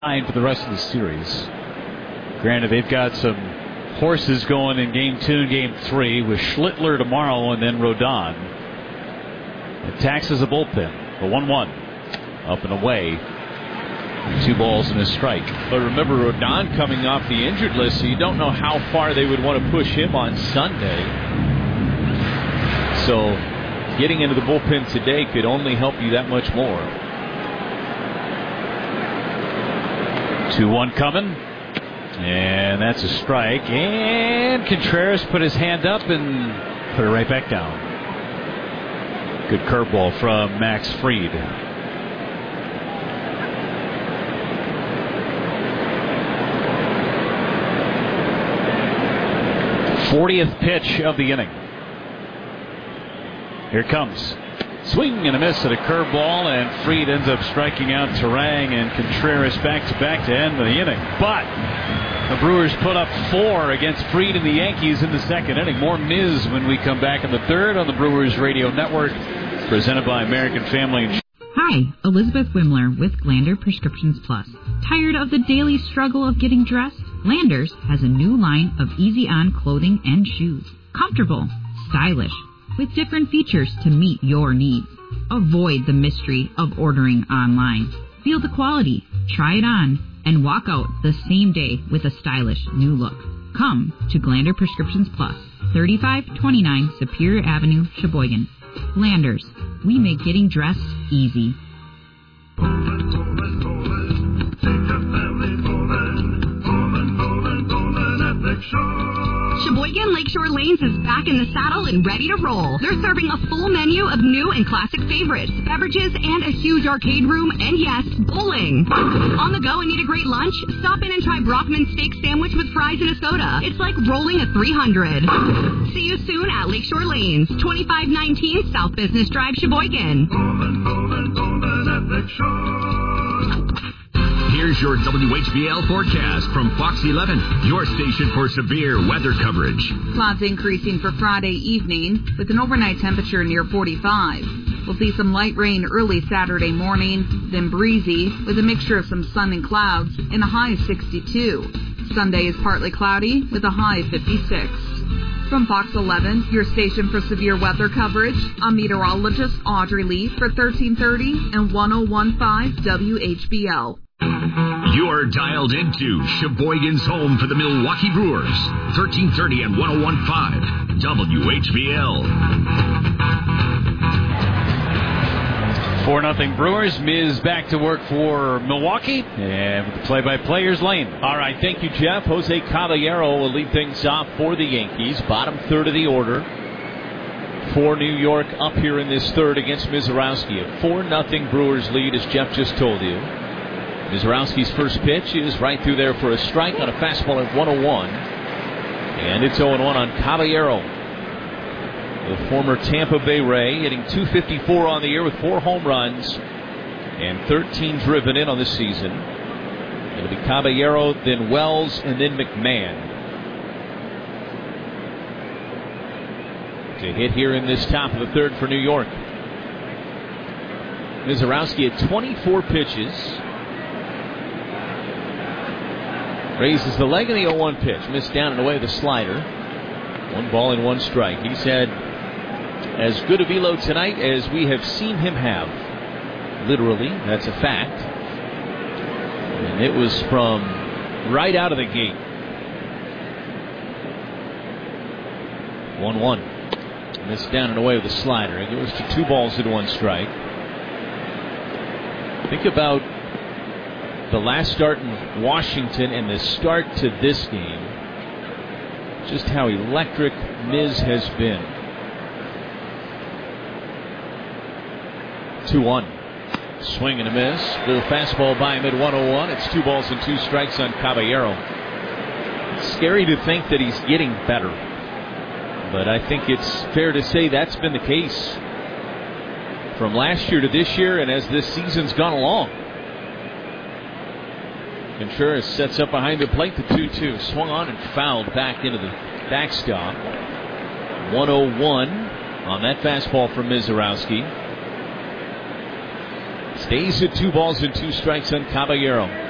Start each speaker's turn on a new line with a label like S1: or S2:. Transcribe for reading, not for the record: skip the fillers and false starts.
S1: for the rest of the series. Granted, they've got some horses going in Game 2 and Game 3 with Schlittler tomorrow and then Rodon. Attacks as a bullpen. The 1-1. Up and away. 2 balls and a strike.
S2: But remember, Rodon coming off the injured list, so you don't know how far they would want to push him on Sunday. So getting into the bullpen today could only help you that much more.
S1: 2-1 coming. And that's a strike. And Contreras put his hand up and put it right back down. Good curveball from Max Fried. '40th pitch of the inning. Here it comes. Swing and a miss at a curveball, and Fried ends up striking out Turang and Contreras back-to-back to end the inning. But the Brewers put up 4 against Fried and the Yankees in the second inning. More Miz when we come back in the third on the Brewers Radio Network, presented by American Family Insurance.
S3: Hi, Elizabeth Wimler with Glander Prescriptions Plus. Tired of the daily struggle of getting dressed? Landers has a new line of easy-on clothing and shoes. Comfortable, stylish, with different features to meet your needs. Avoid the mystery of ordering online. Feel the quality, try it on, and walk out the same day with a stylish new look. Come to Glander Prescriptions Plus, 3529 Superior Avenue, Sheboygan. Glanders, we make getting dressed easy.
S4: Sheboygan Lakeshore Lanes is back in the saddle and ready to roll. They're serving a full menu of new and classic favorites, beverages, and a huge arcade room, and yes, bowling. On the go and need a great lunch? Stop in and try Brockman's steak sandwich with fries and a soda. It's like rolling a 300. See you soon at Lakeshore Lanes, 2519 South Business Drive, Sheboygan.
S5: Here's your WHBL forecast from Fox 11, your station for severe weather coverage.
S6: Clouds increasing for Friday evening with an overnight temperature near 45. We'll see some light rain early Saturday morning, then breezy with a mixture of some sun and clouds and a high of 62. Sunday is partly cloudy with a high of 56. From Fox 11, your station for severe weather coverage, I'm meteorologist Audrey Lee for 1330 and 1015 WHBL.
S5: You're dialed into Sheboygan's home for the Milwaukee Brewers, 1330 and 1015 WHBL.
S1: 4-0 Brewers. Miz back to work for Milwaukee, and with the play-by-play, here's Lane.
S2: All right, thank you, Jeff. Jose Caballero will lead things off for the Yankees. Bottom third of the order for New York up here in this third against Mizorowski. A 4-0 Brewers lead, as Jeff just told you. Mizorowski's first pitch is right through there for a strike on a fastball at 101. And it's 0-1 on Caballero. The former Tampa Bay Ray hitting .254 on the year with 4 home runs and 13 driven in on this season. It'll be Caballero, then Wells, and then McMahon to hit here in this top of the third for New York. Mizorowski at 24 pitches. Raises the leg in the 0-1 pitch. Missed down and away the slider. 1 ball and 1 strike. He's had as good a velo tonight as we have seen him have. Literally, that's a fact. And it was from right out of the gate. 1-1. Missed down and away with the slider. It goes to 2 balls and 1 strike. Think about the last start in Washington and the start to this game. Just how electric Miz has been. 2-1. Swing and a miss. Little fastball by him at 101. It's 2 balls and 2 strikes on Caballero. It's scary to think that he's getting better, but I think it's fair to say that's been the case from last year to this year and as this season's gone along. Contreras sets up behind the plate, the 2-2. Swung on and fouled back into the backstop. 101 on that fastball from Mizorowski. Stays at 2 balls and 2 strikes on Caballero.